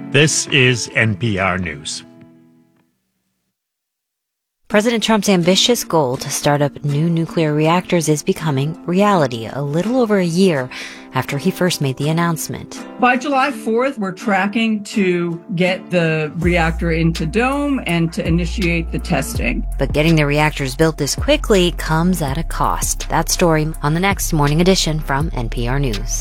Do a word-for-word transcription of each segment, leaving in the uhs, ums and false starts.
This is N P R News. President Trump's ambitious goal to start up new nuclear reactors is becoming reality a little over a year after he first made the announcement. By July fourth, we're tracking to get the reactor into Dome and to initiate the testing. But getting the reactors built this quickly comes at a cost. That story on the next Morning Edition from N P R News.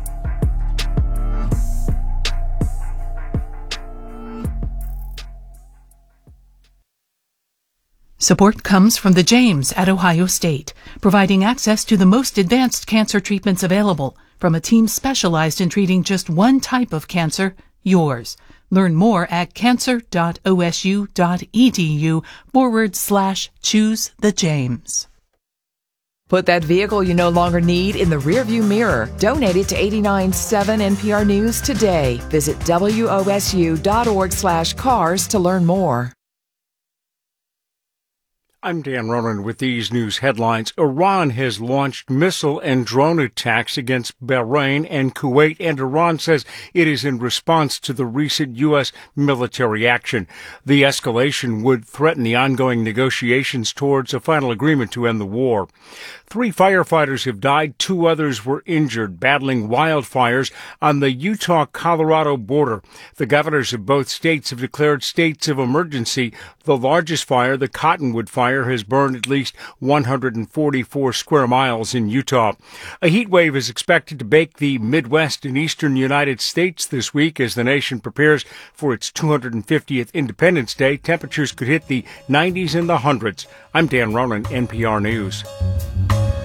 Support comes from the James at Ohio State, providing access to the most advanced cancer treatments available from a team specialized in treating just one type of cancer, yours. Learn more at cancer.osu.edu forward slash choose the James. Put that vehicle you no longer need in the rearview mirror. Donate it to eighty-nine point seven N P R News today. Visit wosu.org slash cars to learn more. I'm Dan Ronan with these news headlines. Iran has launched missile and drone attacks against Bahrain and Kuwait, and Iran says it is in response to the recent U S military action. The escalation would threaten the ongoing negotiations towards a final agreement to end the war. Three firefighters have died. Two others were injured battling wildfires on the Utah-Colorado border. The governors of both states have declared states of emergency. The largest fire, the Cottonwood Fire, has burned at least one hundred forty-four square miles in Utah. A heat wave is expected to bake the Midwest and eastern United States this week as the nation prepares for its two hundred fiftieth Independence Day. Temperatures could hit the nineties and the hundreds. I'm Dan Ronan, N P R News.